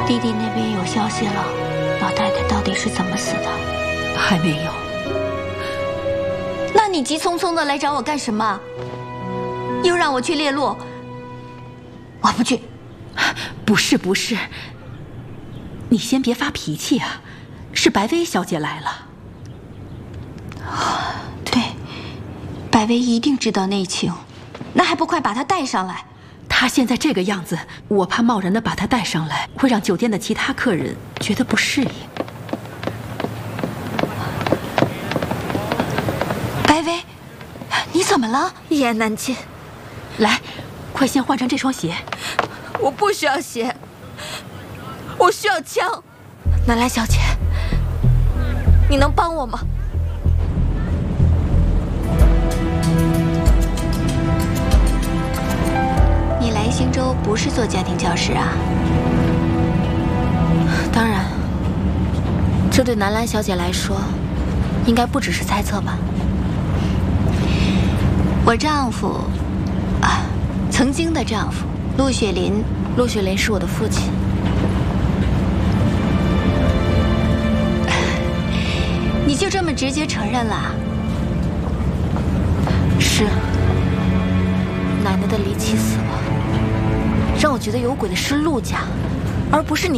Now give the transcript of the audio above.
弟弟那边有消息了，老太太到底是怎么死的？ 还没有。 那你急匆匆的来找我干什么？又让我去猎鹿，我不去。 不是，你先别发脾气啊，是白薇小姐来了。 对，白薇一定知道内情，那还不快把她带上来？ 她现在这个样子，我怕贸然的把她带上来，会让酒店的其他客人觉得不适应。 白薇，你怎么了？ 一言难尽。 来，快先换成这双鞋。 我不需要鞋，我需要枪。南兰小姐，你能帮我吗？ 你来星洲不是做家庭教师啊？ 当然，这对南兰小姐来说，应该不只是猜测吧。 我丈夫，曾经的丈夫陆雪林。 陆雪林是我的父亲。 你就这么直接承认了？ 是。奶奶的离奇死亡，让我觉得有鬼的是陆家，而不是你。